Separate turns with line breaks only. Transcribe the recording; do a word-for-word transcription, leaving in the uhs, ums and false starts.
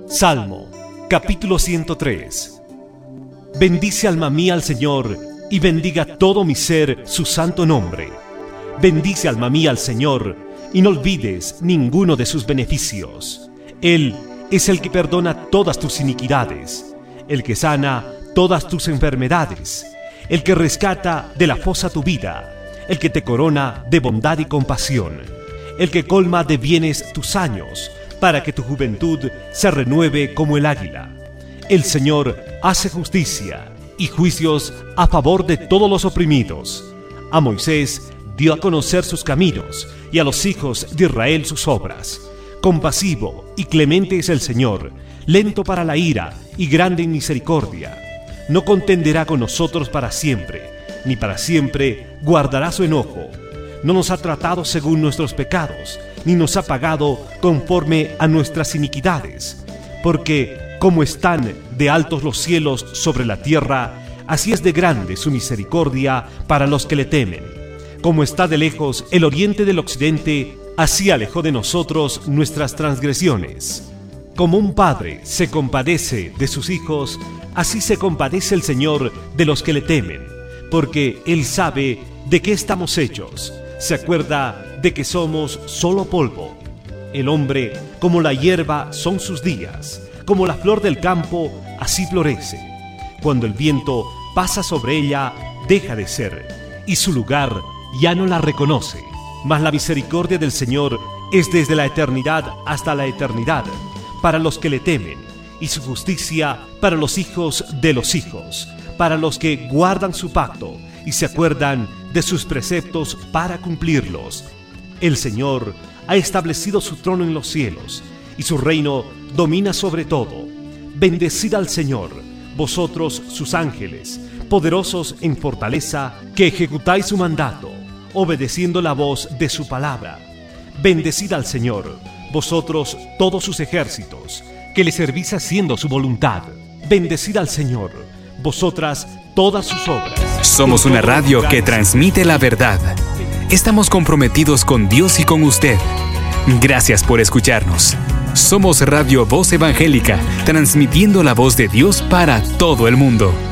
Salmo, capítulo ciento tres. Bendice alma mía al Señor, y bendiga todo mi ser su santo nombre. Bendice alma mía al Señor, y no olvides ninguno de sus beneficios. Él es el que perdona todas tus iniquidades, el que sana todas tus enfermedades, el que rescata de la fosa tu vida, el que te corona de bondad y compasión, el que colma de bienes tus años, para que tu juventud se renueve como el águila. El Señor hace justicia y juicios a favor de todos los oprimidos. A Moisés dio a conocer sus caminos, y a los hijos de Israel sus obras. Compasivo y clemente es el Señor, lento para la ira y grande en misericordia. No contenderá con nosotros para siempre, ni para siempre guardará su enojo. No nos ha tratado según nuestros pecados, ni nos ha pagado conforme a nuestras iniquidades. Porque como están de altos los cielos sobre la tierra, así es de grande su misericordia para los que le temen. Como está de lejos el oriente del occidente, así alejó de nosotros nuestras transgresiones. Como un padre se compadece de sus hijos, así se compadece el Señor de los que le temen, porque Él sabe de qué estamos hechos. Se acuerda de que somos solo polvo. El hombre, como la hierba, son sus días. Como la flor del campo, así florece. Cuando el viento pasa sobre ella, deja de ser, y su lugar ya no la reconoce. Mas la misericordia del Señor es desde la eternidad hasta la eternidad, para los que le temen, y su justicia para los hijos de los hijos, para los que guardan su pacto y se acuerdan de sus preceptos para cumplirlos. El Señor ha establecido su trono en los cielos, y su reino domina sobre todo. Bendecid al Señor, vosotros sus ángeles, poderosos en fortaleza, que ejecutáis su mandato, obedeciendo la voz de su palabra. Bendecid al Señor, vosotros todos sus ejércitos, que le servís haciendo su voluntad. Bendecid al Señor, vosotras todas sus obras.
Somos una radio que transmite la verdad. Estamos comprometidos con Dios y con usted. Gracias por escucharnos. Somos Radio Voz Evangélica, transmitiendo la voz de Dios para todo el mundo.